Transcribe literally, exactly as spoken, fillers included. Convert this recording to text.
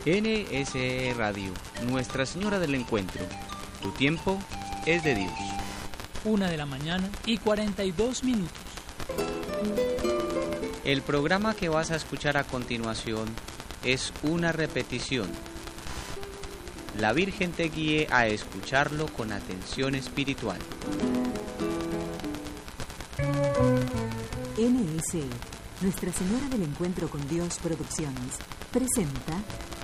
N S E Radio, Nuestra Señora del Encuentro. Tu tiempo es de Dios. Una de la mañana y cuarenta y dos minutos. El programa que vas a escuchar a continuación es una repetición. La Virgen te guíe a escucharlo con atención espiritual. N S E, Nuestra Señora del Encuentro con Dios Producciones, presenta